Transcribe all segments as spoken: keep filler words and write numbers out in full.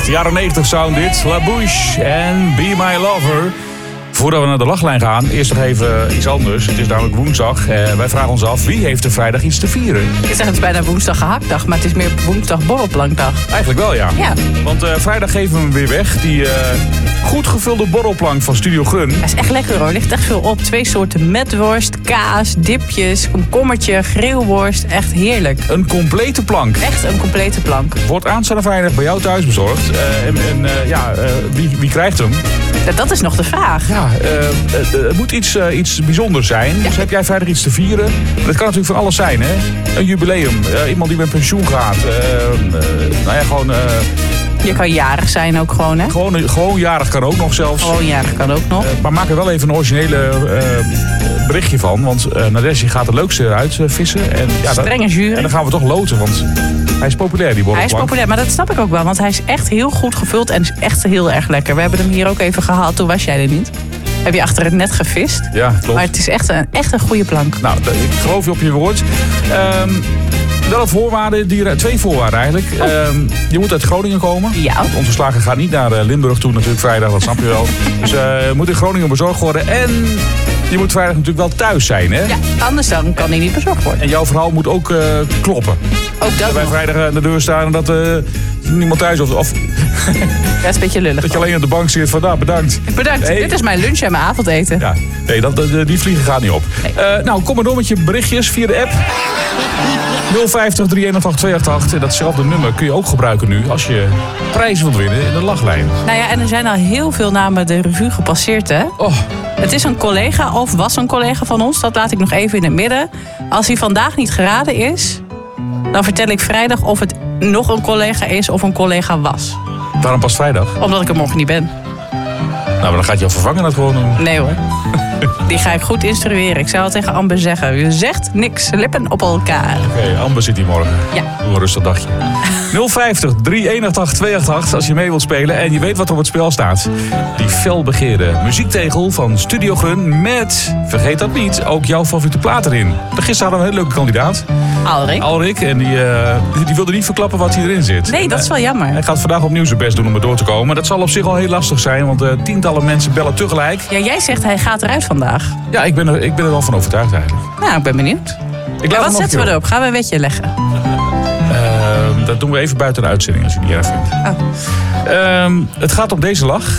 echt jaren negentig sound dit. La Bouche en Be My Lover. Voordat we naar de lachlijn gaan, eerst nog even iets anders. Het is namelijk woensdag. Eh, wij vragen ons af, wie heeft er vrijdag iets te vieren? Ik zeg, het is bijna woensdag gehaktdag, maar het is meer woensdag borrelplankdag. Eigenlijk wel, ja. Ja. Want uh, vrijdag geven we hem weer weg. Die uh, goed gevulde borrelplank van Studio Grun. Dat is echt lekker hoor. Er ligt echt veel op. Twee soorten metworst, kaas, dipjes, komkommertje, grillworst. Echt heerlijk. Een complete plank. Echt een complete plank. Wordt aanstaande vrijdag bij jou thuis bezorgd. Uh, en en uh, ja, uh, wie, wie krijgt hem? Ja, dat is nog de vraag. Ja, uh, het, het moet iets, uh, iets bijzonders zijn. Ja. Dus heb jij vrijdag iets te vieren? Dat kan natuurlijk van alles zijn, hè? Een jubileum. Uh, iemand die met pensioen gaat. Uh, uh, nou ja, gewoon... Uh, Je kan jarig zijn ook gewoon, hè? Gewoon, gewoon jarig kan ook nog zelfs. Gewoon jarig kan ook nog. Uh, maar maak er wel even een originele uh, berichtje van. Want uh, Nadesje gaat het leukste eruit uh, vissen. En, ja, Strenge jury. En dan gaan we toch loten, want hij is populair, die borrelplank. Hij is populair, maar dat snap ik ook wel. Want hij is echt heel goed gevuld en is echt heel erg lekker. We hebben hem hier ook even gehaald, toen was jij er niet. Heb je achter het net gevist. Ja, klopt. Maar het is echt een, echt een goede plank. Nou, ik geloof je op je woord. Um, Wel een voorwaarde, die, twee voorwaarden eigenlijk. Oh. Um, je moet uit Groningen komen. Ja. Onze slager gaat niet naar Limburg toe natuurlijk vrijdag, dat snap je wel. Dus uh, moet in Groningen bezorgd worden. En je moet vrijdag natuurlijk wel thuis zijn, hè? Ja, anders dan kan hij niet bezorgd worden. En jouw verhaal moet ook uh, kloppen. Ook dat wij nog. vrijdag aan de deur staan en dat uh, niemand thuis of... of dat is een beetje lullig. Dat je alleen op de bank zit van, nou, bedankt. Bedankt, nee. Dit is mijn lunch en mijn avondeten. Ja, nee, dat, die vliegen gaat niet op. Nee. Uh, nou, kom maar door met je berichtjes via de app. nul vijftig, drie een acht, twee acht acht. En datzelfde nummer kun je ook gebruiken nu als je prijzen wilt winnen in de lachlijn. Nou ja, en er zijn al heel veel namen de revue gepasseerd, hè? Oh. Het is een collega of was een collega van ons. Dat laat ik nog even in het midden. Als hij vandaag niet geraden is, dan vertel ik vrijdag of het nog een collega is of een collega was. Waarom pas vrijdag? Omdat ik er morgen niet ben. Nou, maar dan gaat jouw vervanger dat gewoon doen. Nee hoor. Die ga ik goed instrueren. Ik zou al tegen Amber zeggen. Je zegt niks, lippen op elkaar. Oké, okay, Amber zit hier morgen. Ja. Doe een rustig dagje. nul vijftig, drie een acht acht, twee acht acht als je mee wilt spelen en je weet wat er op het spel staat. Die felbegeerde muziektegel van Studio Grun met, vergeet dat niet, ook jouw favoriete plaat erin. Gisteren hadden we een hele leuke kandidaat. Alrik. Alrik. En die, uh, die, die wilde niet verklappen wat hij erin zit. Nee, dat is wel jammer. Hij gaat vandaag opnieuw zijn best doen om er door te komen. Dat zal op zich al heel lastig zijn, want uh, tientallen mensen bellen tegelijk. Ja, jij zegt hij gaat eruit vandaag. Ja, ik ben er, ik ben er wel van overtuigd eigenlijk. Nou, ik ben benieuwd. Ik ja, wat zetten we erop? Gaan we een wetje leggen? Uh, dat doen we even buiten de uitzending als je het niet erg vindt. Oh. Uh, het gaat om deze lach.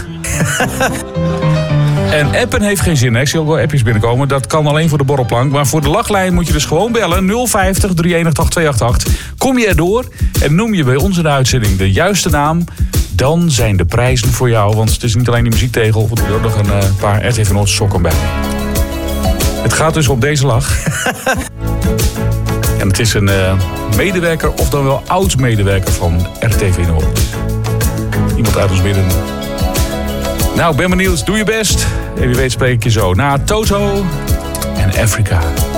En appen heeft geen zin. Hè? Ik zie ook wel appjes binnenkomen. Dat kan alleen voor de borrelplank. Maar voor de lachlijn moet je dus gewoon bellen. nul vijftig, drie een acht acht, twee acht acht. Kom je erdoor en noem je bij ons in de uitzending de juiste naam. Dan zijn de prijzen voor jou. Want het is niet alleen die muziektegel. Er ook nog een uh, paar R T V Noord sokken bij. Het gaat dus om deze lach. En het is een uh, medewerker of dan wel oud-medewerker van R T V Noord. Iemand uit ons midden. Nou, ik ben benieuwd. Doe je best. En wie weet spreek ik je zo na Toto en Afrika.